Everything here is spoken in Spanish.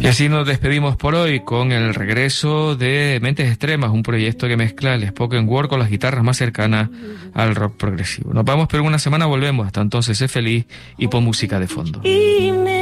Y así nos despedimos por hoy con el regreso de Mentes Extremas, un proyecto que mezcla el spoken word con las guitarras más cercanas al rock progresivo. Nos vamos, pero en una semana volvemos. Hasta entonces, sé feliz y pon música de fondo.